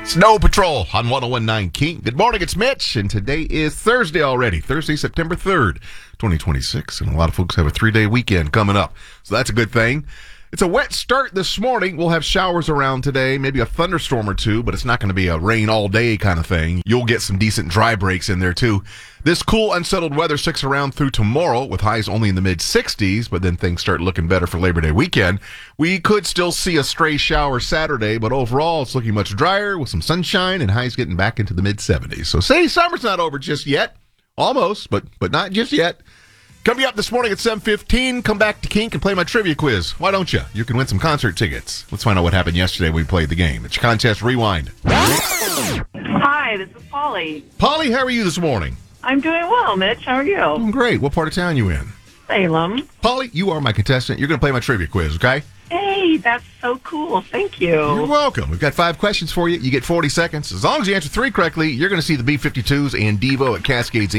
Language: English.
Snow Patrol on 101.9 King. Good morning, it's Mitch, and today is Thursday already. Thursday, September 3rd, 2026, and a lot of folks have a 3-day weekend coming up, so that's a good thing. It's a wet start this morning. We'll have showers around today, maybe a thunderstorm or two, but it's not going to be a rain all day kind of thing. You'll get some decent dry breaks in there, too. This cool, unsettled weather sticks around through tomorrow with highs only in the mid-60s, but then things start looking better for Labor Day weekend. We could still see a stray shower Saturday, but overall it's looking much drier with some sunshine and highs getting back into the mid-70s. So say summer's not over just yet. Almost, but not just yet. Coming up this morning at 7:15, come back to Kink and play my trivia quiz. Why don't you? You can win some concert tickets. Let's find out what happened yesterday when we played the game. It's your Contest Rewind. Hi, this is Polly. Polly, how are you this morning? I'm doing well, Mitch. How are you? I'm great. What part of town you in? Salem. Polly, you are my contestant. You're going to play my trivia quiz, okay? Hey, that's so cool. Thank you. You're welcome. We've got 5 questions for you. You get 40 seconds. As long as you answer 3 correctly, you're going to see the B-52s and Devo at Cascades